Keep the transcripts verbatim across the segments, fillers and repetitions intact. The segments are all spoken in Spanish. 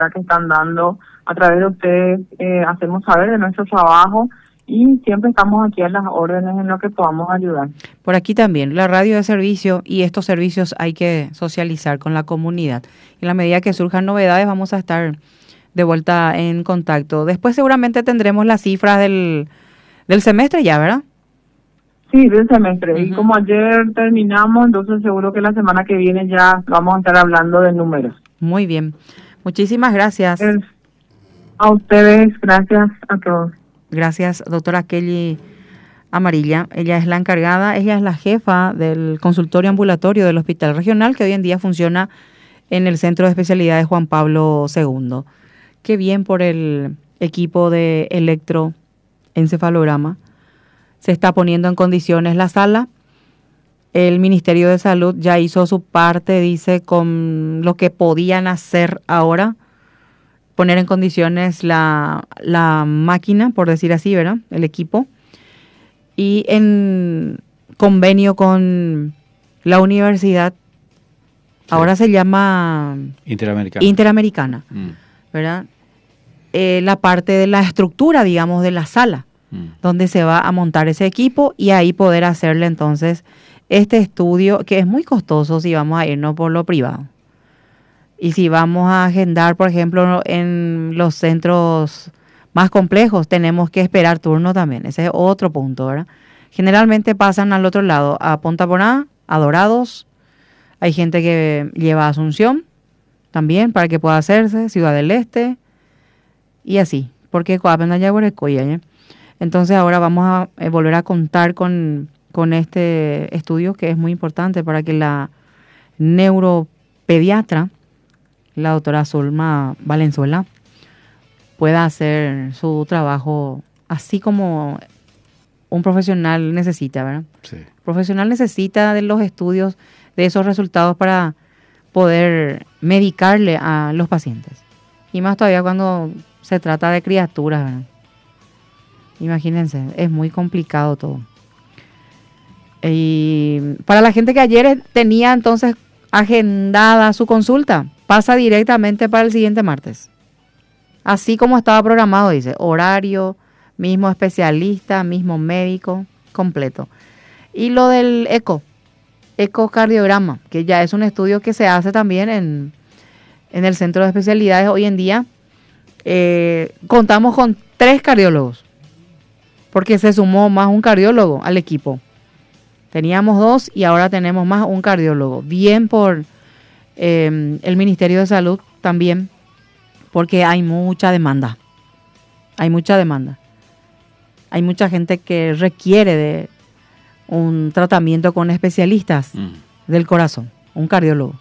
que están dando a través de ustedes. Eh, hacemos saber de nuestro trabajo y siempre estamos aquí a las órdenes en lo que podamos ayudar. Por aquí también, la radio de servicio, y estos servicios hay que socializar con la comunidad. En la medida que surjan novedades vamos a estar de vuelta en contacto. Después seguramente tendremos las cifras del, del semestre ya, ¿verdad? Sí, del semestre. Uh-huh. Y como ayer terminamos, entonces seguro que la semana que viene ya vamos a estar hablando de números. Muy bien. Muchísimas gracias. Es, a ustedes, gracias a todos. Gracias, doctora Kelly Amarilla. Ella es la encargada, ella es la jefa del consultorio ambulatorio del Hospital Regional, que hoy en día funciona en el Centro de Especialidades Juan Pablo segundo. Qué bien por el equipo de electroencefalograma. Se está poniendo en condiciones la sala. El Ministerio de Salud ya hizo su parte, dice, con lo que podían hacer ahora. Poner en condiciones la, la máquina, por decir así, ¿verdad? El equipo. Y en convenio con la universidad, sí. Ahora se llama Interamericana, Interamericana mm. ¿verdad? Eh, la parte de la estructura, digamos, de la sala, mm. donde se va a montar ese equipo y ahí poder hacerle entonces este estudio, que es muy costoso si vamos a irnos por lo privado. Y si vamos a agendar, por ejemplo, en los centros más complejos, tenemos que esperar turno también. Ese es otro punto, ¿verdad? Generalmente pasan al otro lado, a Punta Poná, a Dorados. Hay gente que lleva a Asunción también para que pueda hacerse, Ciudad del Este y así. Porque entonces ahora vamos a volver a contar con, con este estudio que es muy importante para que la neuropediatra, la doctora Zulma Valenzuela, pueda hacer su trabajo así como un profesional necesita, ¿verdad? Sí. El profesional necesita de los estudios, de esos resultados para poder medicarle a los pacientes. Y más todavía cuando se trata de criaturas, ¿verdad? Imagínense, es muy complicado todo. Y para la gente que ayer tenía entonces agendada su consulta, pasa directamente para el siguiente martes. Así como estaba programado, dice, horario, mismo especialista, mismo médico, completo. Y lo del eco, ecocardiograma, que ya es un estudio que se hace también en, en el Centro de Especialidades hoy en día. Eh, contamos con tres cardiólogos, porque se sumó más un cardiólogo al equipo. Teníamos dos y ahora tenemos más un cardiólogo. Bien por eh, el Ministerio de Salud también, porque hay mucha demanda. Hay mucha demanda. Hay mucha gente que requiere de un tratamiento con especialistas mm. del corazón, un cardiólogo.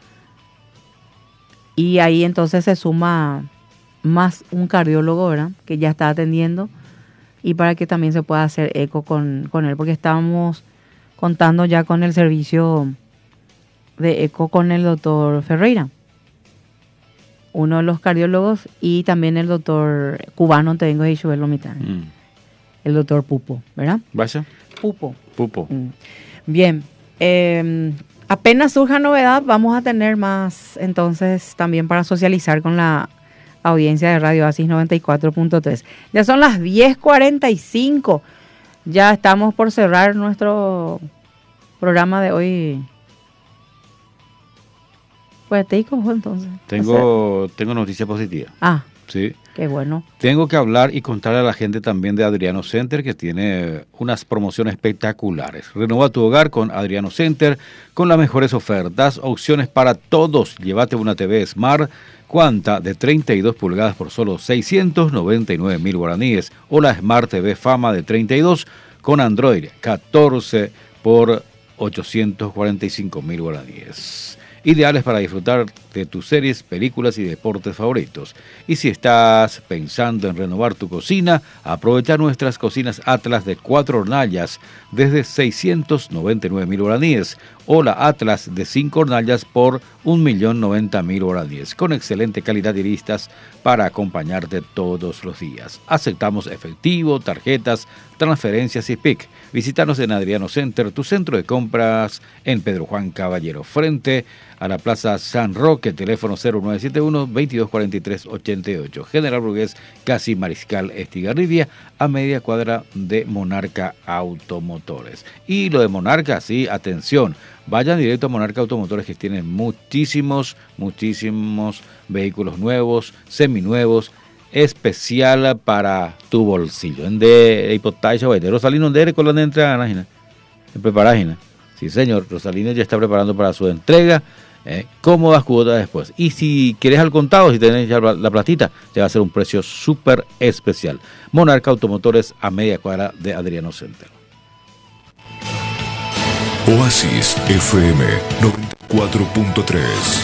Y ahí entonces se suma más un cardiólogo, ¿verdad?, que ya está atendiendo, y para que también se pueda hacer eco con, con él, porque estábamos contando ya con el servicio de eco con el doctor Ferreira, uno de los cardiólogos, y también el doctor cubano, te vengo de Isabel Lomitán, mm. el doctor Pupo, ¿verdad? ¿Vaya? Pupo. Pupo. Mm. Bien, eh, apenas surja novedad, vamos a tener más entonces también para socializar con la audiencia de Radio Oasis noventa y cuatro punto tres. Ya son las diez cuarenta y cinco. Ya estamos por cerrar nuestro programa de hoy. Pues te digo entonces. Tengo, o sea, tengo noticia positiva. Ah, sí. Qué bueno. Tengo que hablar y contarle a la gente también de Adriano Center, que tiene unas promociones espectaculares. Renueva tu hogar con Adriano Center, con las mejores ofertas, opciones para todos. Llévate una T V Smart Quanta de treinta y dos pulgadas por solo seiscientos noventa y nueve mil guaraníes, o la Smart T V Fama de treinta y dos con Android catorce por ochocientos cuarenta y cinco mil guaraníes. Ideales para disfrutar de tus series, películas y deportes favoritos. Y si estás pensando en renovar tu cocina, aprovecha nuestras cocinas Atlas de cuatro hornallas desde seiscientos noventa y nueve mil guaraníes, o la Atlas de cinco hornallas por un millón noventa mil guaraníes, con excelente calidad y listas para acompañarte todos los días. Aceptamos efectivo, tarjetas, transferencias y P I C. Visítanos en Adriano Center, tu centro de compras en Pedro Juan Caballero, frente a a la Plaza San Roque, teléfono cero nueve siete uno, veintidós cuarenta y tres ochenta y ocho. General Burgués, casi Mariscal Estigarribia, a media cuadra de Monarca Automotores. Y lo de Monarca, sí, atención, vayan directo a Monarca Automotores, que tienen muchísimos, muchísimos vehículos nuevos, seminuevos, especial para tu bolsillo. En de hipotaxa, de Rosalino, de con la entrada, en preparágina. Sí, señor, Rosalino ya está preparando para su entrega. Eh, cómodas cuotas después. Y si quieres al contado, si tenés ya la platita, te va a hacer un precio súper especial. Monarca Automotores, a media cuadra de Adriano Center. Oasis F M noventa y cuatro punto tres.